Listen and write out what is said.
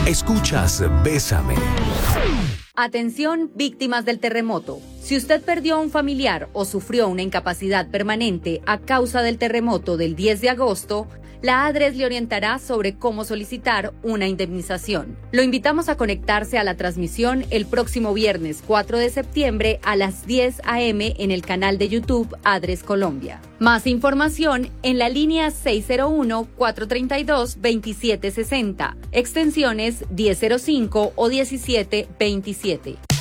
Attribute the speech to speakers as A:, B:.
A: Escuchas Bésame.
B: Atención, víctimas del terremoto. Si usted perdió a un familiar o sufrió una incapacidad permanente a causa del terremoto del 10 de agosto, la ADRES le orientará sobre cómo solicitar una indemnización. Lo invitamos a conectarse a la transmisión el próximo viernes 4 de septiembre a las 10 a.m. en el canal de YouTube ADRES Colombia. Más información en la línea 601-432-2760, extensiones 1005 o 1727.